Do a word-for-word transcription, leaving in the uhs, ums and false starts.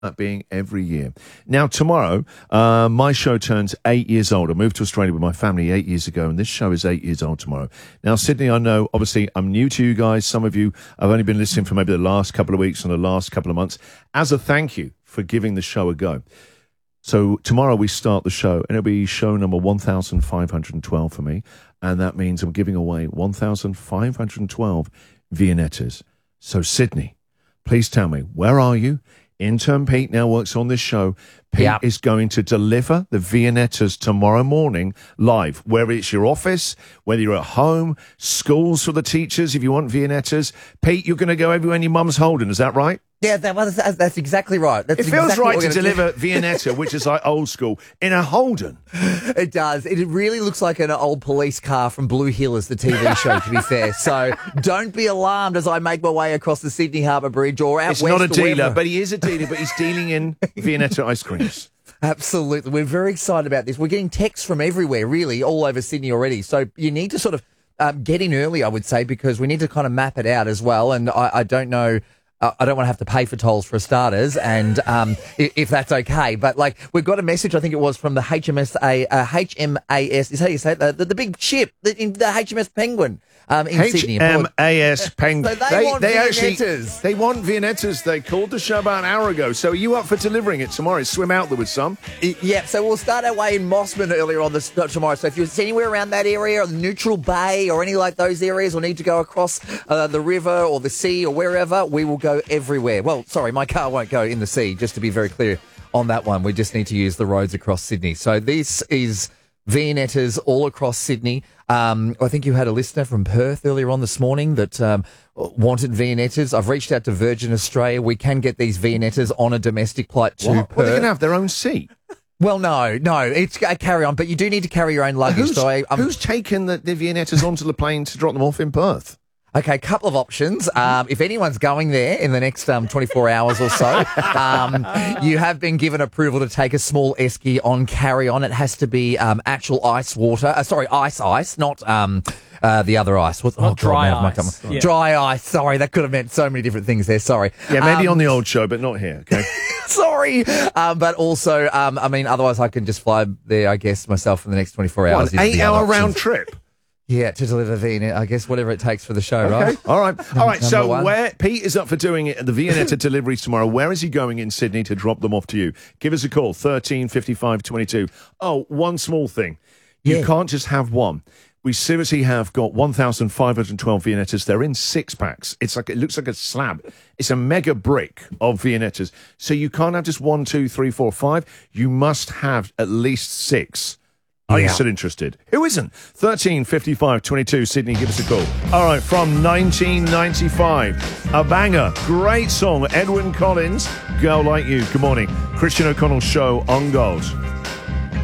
That being every year. Now, tomorrow, uh, my show turns eight years old. I moved to Australia with my family eight years ago, and this show is eight years old tomorrow. Now, Sydney, I know, obviously, I'm new to you guys. Some of you have only been listening for maybe the last couple of weeks and the last couple of months. As a thank you for giving the show a go. So tomorrow we start the show, and it'll be show number one thousand five hundred twelve for me, and that means I'm giving away one thousand five hundred twelve Viennettas. So, Sydney, please tell me, where are you? Intern Pete now works on this show. Pete yep. is going to deliver the Viennettas tomorrow morning live, whether it's your office, whether you're at home, schools for the teachers, if you want Viennettas. Pete, you're going to go everywhere and your mum's holding, is that right? Yeah, that, well, that's, that's exactly right. That's it feels exactly right to deliver Viennetta, which is like old school, in a Holden. It does. It really looks like an old police car from Blue Hill as the T V show, to be fair. So don't be alarmed as I make my way across the Sydney Harbour Bridge or out it's west. It's not a dealer, wherever. but he is a dealer, but he's dealing in Viennetta ice creams. Absolutely. We're very excited about this. We're getting texts from everywhere, really, all over Sydney already. So you need to sort of um, get in early, I would say, because we need to kind of map it out as well. And I, I don't know... Uh, I don't want to have to pay for tolls for starters, and um, if, if that's okay. But, like, we've got a message, I think it was from the H M S A, uh, H M A S, is how you say it, the, the, the big ship, the, the H M S Penguin um, in Sydney. H M A S Penguin. So they, they want they Viennettas. Actually, they want Viennettas. They called the show about an hour ago. So are you up for delivering it tomorrow? Swim out there with some. Yeah, so we'll start our way in Mossman earlier on this tomorrow. So if you're anywhere around that area, or the Neutral Bay, or any like those areas, or need to go across uh, the river or the sea or wherever, we will go everywhere. Well, sorry, my car won't go in the sea, just to be very clear on that one. We just need to use the roads across Sydney. So this is Viennettas all across Sydney. Um, I think you had a listener from Perth earlier on this morning that um, wanted Viennettas. I've reached out to Virgin Australia. We can get these Viennettas on a domestic flight to what? Perth. Well, they can have their own seat. Well, no, no, it's a carry-on, but you do need to carry your own luggage. Who's, so I, um, who's taken the, the Viennettas onto the plane to drop them off in Perth? Okay, a couple of options. Um, if anyone's going there in the next um, twenty-four hours or so, um, you have been given approval to take a small esky on carry-on. It has to be um, actual ice water. Uh, sorry, ice ice, not um, uh, the other ice. What's, not oh, dry God, ice. Yeah. Dry ice. Sorry, that could have meant so many different things there. Sorry. Yeah, maybe um, on the old show, but not here, okay? Sorry. Um, but also, um, I mean, otherwise I can just fly there, I guess, myself for the next twenty-four hours. What, an eight-hour round trip? Yeah, to deliver Viennetta, I guess, whatever it takes for the show, okay. right? All right. All right. Number So one. where Pete is up for doing it, the Viennetta deliveries tomorrow. Where is he going in Sydney to drop them off to you? Give us a call, thirteen fifty-five twenty-two. Oh, one small thing. You Yeah. can't just have one. We seriously have got one thousand five hundred twelve Viennettas. They're in six packs. It's like, it looks like a slab. It's a mega brick of Viennettas. So you can't have just one, two, three, four, five. You must have at least six. Are you Yeah. still interested? Who isn't? thirteen fifty-five twenty-two, Sydney, give us a call. All right, from nineteen ninety-five, a banger, great song, Edwyn Collins, Girl Like You. Good morning. Christian O'Connell Show on Gold.